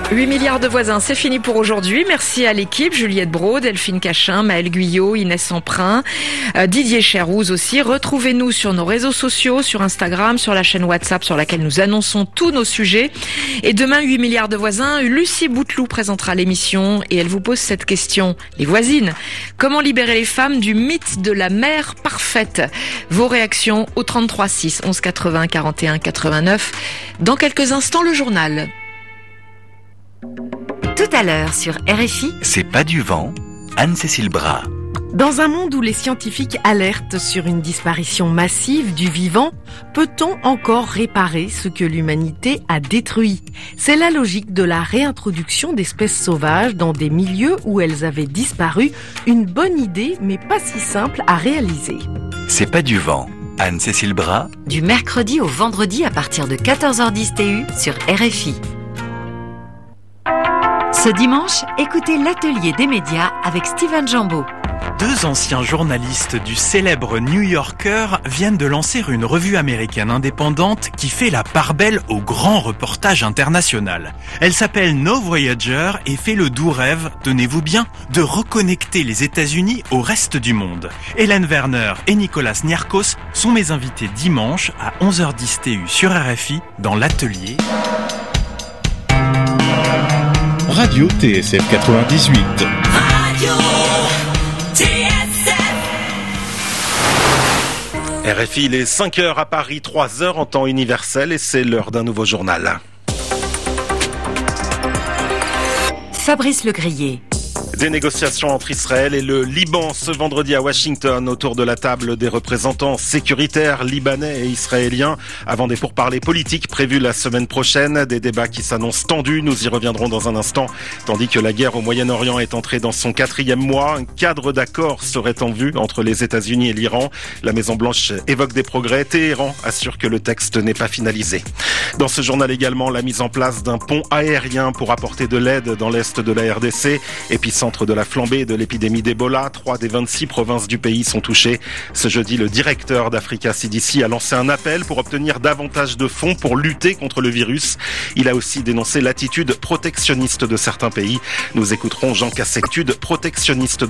8 milliards de voisins, c'est fini pour aujourd'hui. Merci à l'équipe, Juliette Braud, Delphine Cachin, Maëlle Guyot, Inès Emprunt, Didier Cherouz aussi. Retrouvez-nous sur nos réseaux sociaux, sur Instagram, sur la chaîne WhatsApp sur laquelle nous annonçons tous nos sujets. Et demain, 8 milliards de voisins, Lucie Bouteloup présentera l'émission et elle vous pose cette question. Les voisines, comment libérer les femmes du mythe de la mère parfaite? Vos réactions au 33 6 11 80 41 89. Dans quelques instants, le journal. Tout à l'heure sur RFI. C'est pas du vent, Anne-Cécile Bras. Dans un monde où les scientifiques alertent sur une disparition massive du vivant, peut-on encore réparer ce que l'humanité a détruit? C'est la logique de la réintroduction d'espèces sauvages dans des milieux où elles avaient disparu. Une bonne idée, mais pas si simple à réaliser. C'est pas du vent, Anne-Cécile Bras. Du mercredi au vendredi à partir de 14h10 TU sur RFI. Ce dimanche, écoutez l'atelier des médias avec Steven Jambeau. Deux anciens journalistes du célèbre New Yorker viennent de lancer une revue américaine indépendante qui fait la part belle au grand reportage international. Elle s'appelle No Voyager et fait le doux rêve, tenez-vous bien, de reconnecter les États-Unis au reste du monde. Hélène Werner et Nicolas Niarchos sont mes invités dimanche à 11h10 TU sur RFI dans l'atelier. Radio TSF 98. Radio TSF. RFI, il est 5h à Paris, 3h en temps universel et c'est l'heure d'un nouveau journal. Fabrice Legrier. Des négociations entre Israël et le Liban ce vendredi à Washington autour de la table des représentants sécuritaires libanais et israéliens avant des pourparlers politiques prévus la semaine prochaine. Des débats qui s'annoncent tendus, nous y reviendrons dans un instant. Tandis que la guerre au Moyen-Orient est entrée dans son 4e mois, un cadre d'accord serait en vue entre les États-Unis et l'Iran. La Maison-Blanche évoque des progrès. Téhéran assure que le texte n'est pas finalisé. Dans ce journal également, la mise en place d'un pont aérien pour apporter de l'aide dans l'est de la RDC. Épicentre de la flambée de l'épidémie d'Ebola, 3 des 26 provinces du pays sont touchées. Ce jeudi, le directeur d'Africa CDC a lancé un appel pour obtenir davantage de fonds pour lutter contre le virus. Il a aussi dénoncé l'attitude protectionniste de certains pays. Nous écouterons Jean Cassectude, protectionniste de